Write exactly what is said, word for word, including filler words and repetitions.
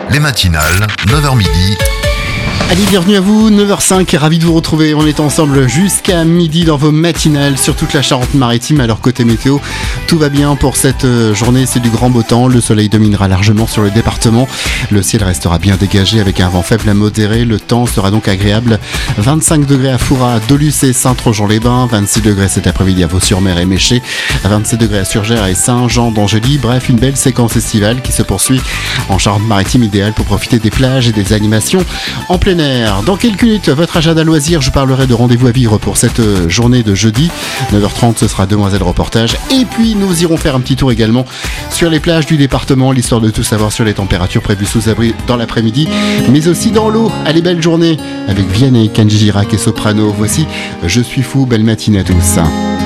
Les matinales, neuf heures midi. Allez, bienvenue à vous, neuf heures cinq, ravi de vous retrouver. On est ensemble jusqu'à midi dans vos matinales sur toute la Charente-Maritime. Alors côté météo, tout va bien pour cette journée, c'est du grand beau temps. Le soleil dominera largement sur le département. Le ciel restera bien dégagé avec un vent faible à modéré. Le temps sera donc agréable. vingt-cinq degrés à Foura, Dolus et Saint-Trojan-les-Bains. vingt-six degrés cet après-midi à Vaux-sur-Mer et Méché. vingt-sept degrés à Surgères et Saint-Jean-d'Angély. Bref, une belle séquence estivale qui se poursuit en Charente-Maritime, idéale pour profiter des plages et des animations en plein air. Dans quelques minutes, votre agenda loisirs, je parlerai de rendez-vous à vivre pour cette journée de jeudi. neuf heures trente, ce sera Demoiselle Reportage. Et puis, nous irons faire un petit tour également sur les plages du département, l'histoire de tout savoir sur les températures prévues sous abri dans l'après-midi, mais aussi dans l'eau. Allez, belle journée avec Vianney, Kenji Girac et Soprano. Voici Je suis fou, belle matinée à tous.